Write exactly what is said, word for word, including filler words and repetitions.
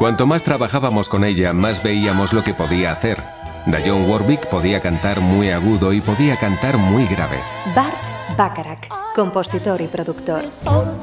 Cuanto más trabajábamos con ella, más veíamos lo que podía hacer. Dionne Warwick podía cantar muy agudo y podía cantar muy grave. Burt Bacharach, compositor y productor.